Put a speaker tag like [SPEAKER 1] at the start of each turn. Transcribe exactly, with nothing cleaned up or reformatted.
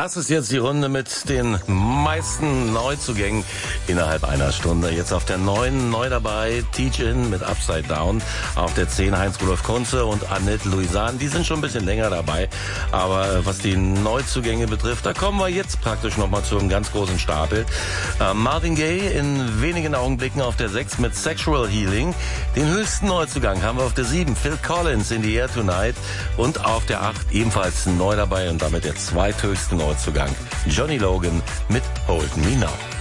[SPEAKER 1] Das ist jetzt die Runde mit den meisten Neuzugängen innerhalb einer Stunde. Jetzt auf der neun neu dabei, Teach-In mit Upside Down. Auf der zehn Heinz-Rudolf Kunze und Annette Louisan. Die sind schon ein bisschen länger dabei. Aber was die Neuzugänge betrifft, da kommen wir jetzt praktisch nochmal zu einem ganz großen Stapel. Äh, Marvin Gaye in wenigen Augenblicken auf der sechs mit Sexual Healing. Den höchsten Neuzugang haben wir auf der sieben, Phil Collins in The Air Tonight. Und auf der acht ebenfalls neu dabei und damit der zweithöchste Neuzugang, Johnny Logan mit Hold Me Now.